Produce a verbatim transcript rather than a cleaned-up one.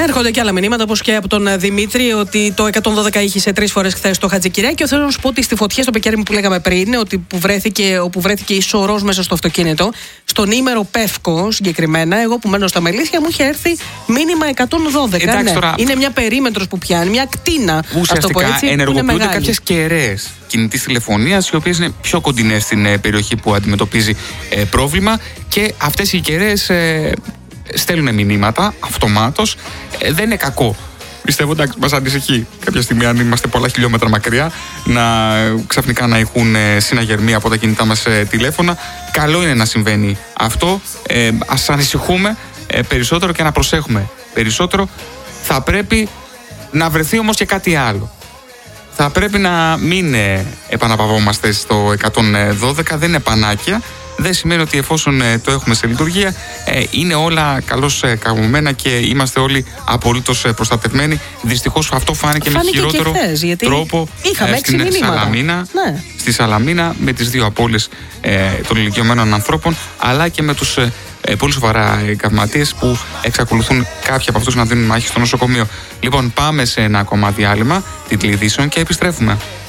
Έρχονται και άλλα μηνύματα, όπως και από τον Δημήτρη, ότι το εκατόν δώδεκα ήχησε τρεις φορές χθες το Χατζικυριακή. Και θέλω να σου πω ότι στη φωτιά στο Πεκέρι μου που λέγαμε πριν, ότι που βρέθηκε, όπου βρέθηκε η σωρός μέσα στο αυτοκίνητο, στον ήμερο Πεύκο συγκεκριμένα, εγώ που μένω στα Μελίσια, μου είχε έρθει μήνυμα εκατόν δώδεκα. Εντάξει, ναι. τώρα... Είναι μια περίμετρος που πιάνει, μια κτίνα. Ουσιαστικά ενεργοποιούνται κάποιες κεραίες κινητής τηλεφωνίας, οι οποίες είναι πιο κοντινές στην ε, περιοχή που αντιμετωπίζει ε, πρόβλημα, και αυτές οι κεραίες ε, στέλνουν μηνύματα αυτομάτως. Ε, δεν είναι κακό. Πιστεύω, εντάξει, μας ανησυχεί κάποια στιγμή, αν είμαστε πολλά χιλιόμετρα μακριά, να ξαφνικά να έχουν ε, συναγερμία από τα κινητά μας ε, τηλέφωνα. Καλό είναι να συμβαίνει αυτό. Ε, ας ανησυχούμε ε, περισσότερο και να προσέχουμε περισσότερο. Θα πρέπει να βρεθεί όμως και κάτι άλλο. Θα πρέπει να μην ε, επαναπαυόμαστε στο εκατόν δώδεκα, δεν είναι πανάκια. Δεν σημαίνει ότι εφόσον ε, το έχουμε σε λειτουργία, ε, είναι όλα καλώς ε, καγωμένα και είμαστε όλοι απολύτως ε, προστατευμένοι. Δυστυχώς αυτό φάνηκε, φάνηκε με χειρότερο και χθες, γιατί τρόπο είχαμε ε, στην Σαλαμίνα, ναι. στη Σαλαμίνα, με τις δύο απώλειες ε, των ηλικιωμένων ανθρώπων, αλλά και με τους ε, ε, πολύ σοβαρά εγκαυματίες που εξακολουθούν κάποιοι από αυτούς να δίνουν μάχη στο νοσοκομείο. Λοιπόν, πάμε σε ένα ακόμα διάλειμμα τίτλοι ειδήσεων και επιστρέφουμε.